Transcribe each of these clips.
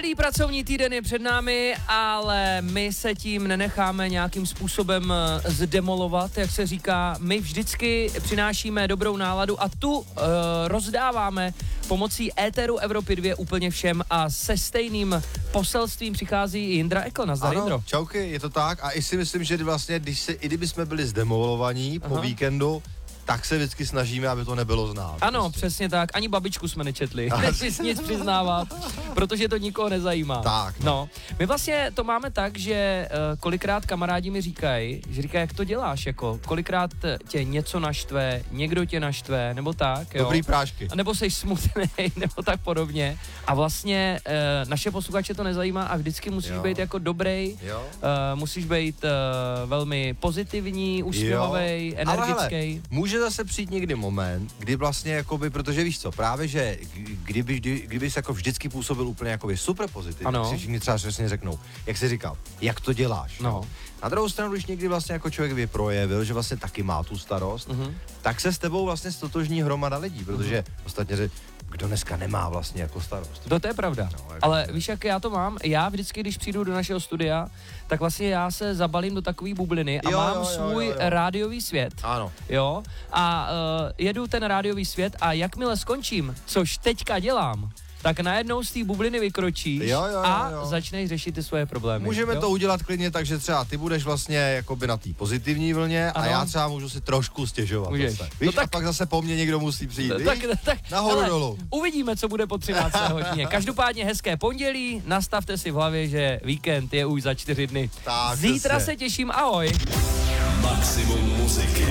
Celý pracovní týden je před námi, ale my se tím nenecháme nějakým způsobem zdemolovat, jak se říká. My vždycky přinášíme dobrou náladu a tu rozdáváme pomocí éteru Evropy 2 úplně všem a se stejným poselstvím přichází Jindra Ekl. Nazdar, Jindro. Čauky, je to tak a i si myslím, že vlastně, i kdyby jsme byli zdemolovaní po víkendu, tak se vždycky snažíme, aby to nebylo znát. Ano, prostě. Přesně tak. Ani babičku jsme nečetli. Nechci nic přiznávat, protože to nikoho nezajímá. Tak. No. My vlastně to máme tak, že kolikrát kamarádi mi říkají, jak to děláš, jako kolikrát tě něco naštve, někdo tě naštve, nebo tak, jo. Dobrý prášky. A nebo seš smutný, nebo tak podobně. A vlastně naše posluchače to nezajímá a vždycky musíš být jako dobrý, musíš být velmi pozitivní, úsměvavý, energický. Může zase přijít někdy moment, kdy vlastně jakoby, protože víš co, právě že kdybys jako vždycky působil úplně jakoby super pozitivně, tak si všichni třeba přesně řeknou, jak jsi říkal, jak to děláš. No. Na druhou stranu, když někdy vlastně jako člověk vyprojevil, že vlastně taky má tu starost, tak se s tebou vlastně stotožní hromada lidí, protože ostatně kdo dneska nemá vlastně jako starost. To je pravda. No, jako ale víš, jak já to mám? Já vždycky, když přijdu do našeho studia, tak vlastně já se zabalím do takové bubliny a mám svůj rádiový svět. Ano. Jo? A jedu ten rádiový svět a jakmile skončím, což teďka dělám, tak najednou z té bubliny vykročíš a začneš řešit ty svoje problémy. Můžeme to udělat klidně tak, že třeba ty budeš vlastně jakoby na té pozitivní vlně a já třeba můžu si trošku stěžovat. Zase. Víš, no tak, a pak zase po mně někdo musí přijít. Tak, nahoru dolů. Uvidíme, co bude po 13. hodině. Každopádně hezké pondělí, nastavte si v hlavě, že víkend je už za 4 dny. Tak, zítra se těším, ahoj. Maximum muziky.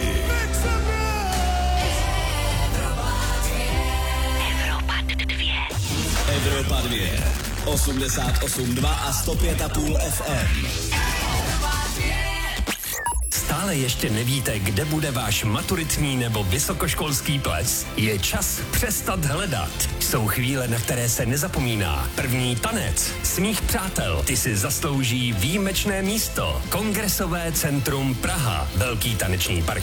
Evropa 2, 88,2 a 105,5 FM. Stále ještě nevíte, kde bude váš maturitní nebo vysokoškolský ples? Je čas přestat hledat. Jsou chvíle, na které se nezapomíná. První tanec, smích přátel, ty si zaslouží výjimečné místo. Kongresové centrum Praha, velký taneční park